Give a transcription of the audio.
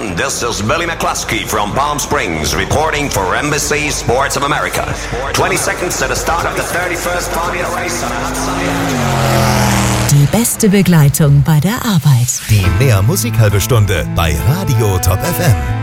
gentlemen, this is Billy McCluskey from Palm Springs reporting for Embassy Sports of America. 20 seconds to the start of the 31st Formula Race on a hot sunny afternoon. Die beste Begleitung bei der Arbeit. Die Mehr Musik halbe Stunde bei Radio Top FM.